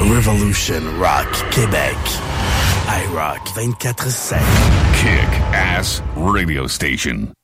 Revolution Rock Québec. iRock 24/7. Kick-Ass Radio Station.